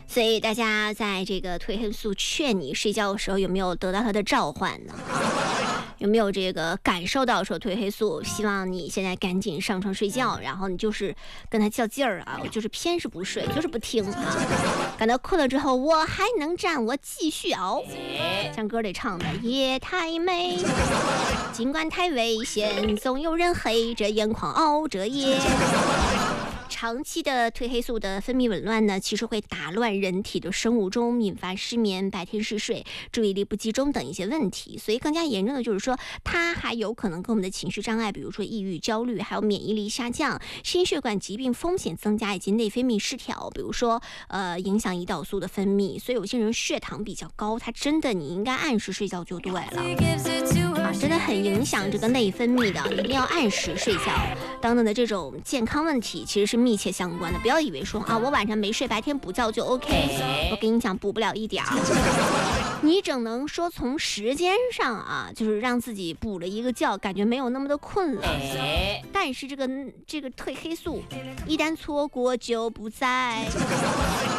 所以大家在这个褪黑素劝你睡觉的时候，有没有得到它的召唤呢？有没有这个感受到说褪黑素希望你现在赶紧上床睡觉，然后你就是跟他较劲儿啊，我就是偏是不睡，就是不听啊。感到困了之后，我还能站，我继续熬。像歌里唱的，夜太美，尽管太危险，总有人黑着眼眶熬着夜。长期的褪黑素的分泌紊乱呢，其实会打乱人体的生物钟，引发失眠、白天嗜睡、注意力不集中等一些问题。所以更加严重的就是说，它还有可能跟我们的情绪障碍，比如说抑郁、焦虑，还有免疫力下降、心血管疾病风险增加，以及内分泌失调，比如说影响胰岛素的分泌。所以有些人血糖比较高，他真的你应该按时睡觉就对了啊，真的很影响这个内分泌的，一定要按时睡觉。等等的这种健康问题其实是密切相关的，不要以为说啊我晚上没睡，白天补觉就 OK。我跟你讲，补不了一点儿，你只能说从时间上啊，就是让自己补了一个觉，感觉没有那么的困了。但是这个褪黑素一旦错过就不再。